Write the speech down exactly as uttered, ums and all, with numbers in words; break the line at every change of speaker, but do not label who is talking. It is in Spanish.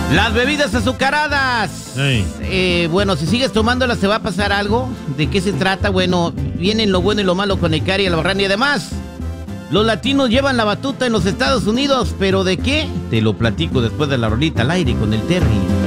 Las bebidas azucaradas.
Sí.
Eh, bueno, si sigues tomándolas, ¿te va a pasar algo? ¿De qué se trata? Bueno, vienen lo bueno y lo malo con el Cari y el Barran. Y además, los latinos llevan la batuta en los Estados Unidos. ¿Pero de qué? Te lo platico después de la rolita al aire con el Terry.